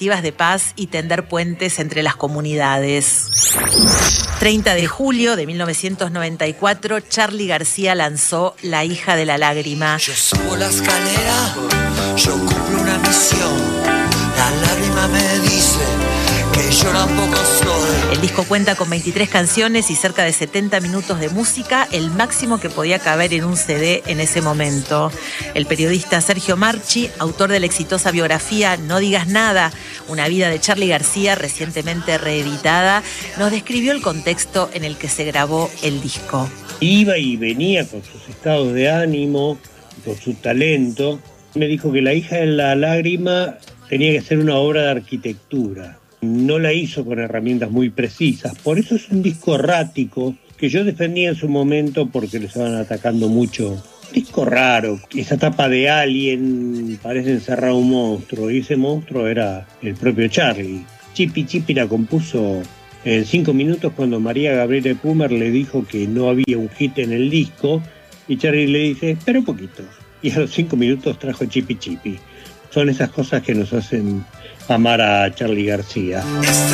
iniciativas de paz y tender puentes entre las comunidades. 30 de julio de 1994, Charly García lanzó La hija de la lágrima. Yo subo la escalera, yo cumplo una misión. La lágrima me dice que yo tampoco soy. El disco cuenta con 23 canciones y cerca de 70 minutos de música, el máximo que podía caber en un CD en ese momento. El periodista Sergio Marchi, autor de la exitosa biografía No digas nada, una vida de Charly García recientemente reeditada, nos describió el contexto en el que se grabó el disco. Iba y venía con sus estados de ánimo, con su talento. Me dijo que La hija de la lágrima tenía que ser una obra de arquitectura. No la hizo con herramientas muy precisas. Por eso es un disco errático que yo defendía en su momento porque le estaban atacando mucho. Disco raro, esa tapa de Alien parece encerrar un monstruo y ese monstruo era el propio Charly. Chipi Chipi la compuso en 5 minutos cuando María Gabriela Pumer le dijo que no había un hit en el disco y Charly le dice, espera un poquito. Y a los 5 minutos trajo Chipi Chipi. Son esas cosas que nos hacen amar a Charly García.